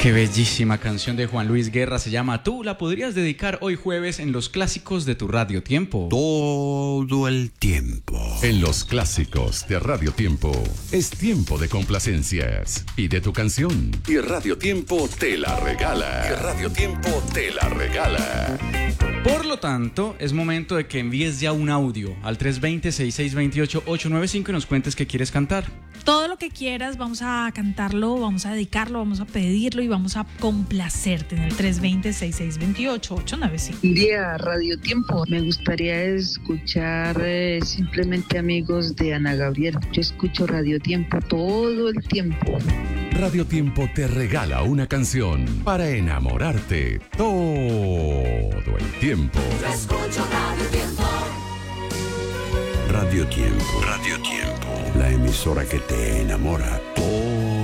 Qué bellísima canción de Juan Luis Guerra, se llama Tú. La podrías dedicar hoy jueves en los clásicos de tu Radio Tiempo. Todo el tiempo. En los clásicos de Radio Tiempo es tiempo de complacencias y de tu canción. Y Radio Tiempo te la regala. Por lo tanto, es momento de que envíes ya un audio al 320-6628-895 y nos cuentes qué quieres cantar. Todo lo que quieras, vamos a cantarlo, vamos a dedicarlo, vamos a pedirlo y vamos a complacerte en el 320-6628-895. Día Radio Tiempo. Me gustaría escuchar simplemente Amigos de Ana Gabriel. Yo escucho Radio Tiempo todo el tiempo. Radio Tiempo te regala una canción para enamorarte todo el tiempo. Yo escucho Radio Tiempo. Radio Tiempo. Radio Tiempo. La emisora que te enamora todo